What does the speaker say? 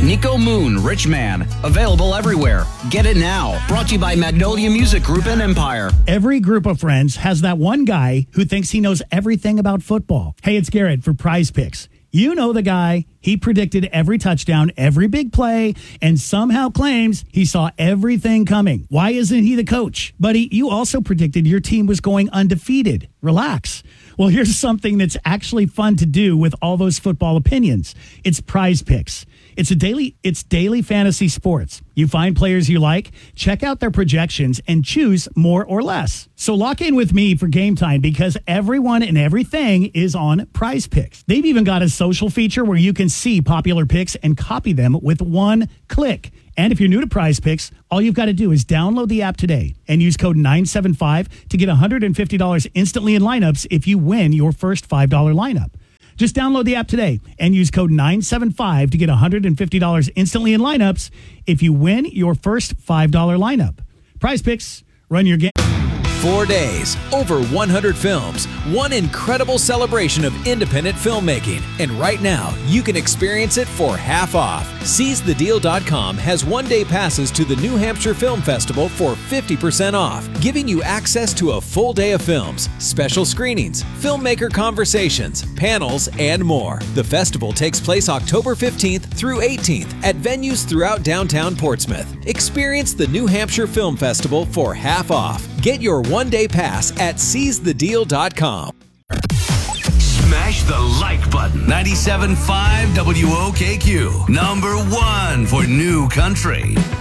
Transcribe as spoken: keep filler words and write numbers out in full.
Nico Moon, Rich Man. Available everywhere. Get it now. Brought to you by Magnolia Music Group and Empire. Every group of friends has that one guy who thinks he knows everything about football. Hey, it's Garrett for Prize Picks. You know the guy. He predicted every touchdown, every big play, and somehow claims he saw everything coming. Why isn't he the coach? Buddy, you also predicted your team was going undefeated. Relax. Well, here's something that's actually fun to do with all those football opinions. It's Prize Picks. It's a daily, it's daily fantasy sports. You find players you like, check out their projections, and choose more or less. So lock in with me for game time because everyone and everything is on Prize Picks. They've even got a social feature where you can see popular picks and copy them with one click. And if you're new to Prize Picks, all you've got to do is download the app today and use code nine seven five to get one hundred fifty dollars instantly in lineups if you win your first five dollars lineup. Just download the app today and use code nine seven five to get one hundred fifty dollars instantly in lineups if you win your first five dollars lineup. Prize Picks, run your game. Four days, over one hundred films, one incredible celebration of independent filmmaking. And right now, you can experience it for half off. Seize the deal dot com has one-day passes to the New Hampshire Film Festival for fifty percent off, giving you access to a full day of films, special screenings, filmmaker conversations, panels, and more. The festival takes place October fifteenth through eighteenth at venues throughout downtown Portsmouth. Experience the New Hampshire Film Festival for half off. Get your one-day pass at seize the deal dot com. Smash the like button. ninety-seven point five W O K Q. Number one for New Country.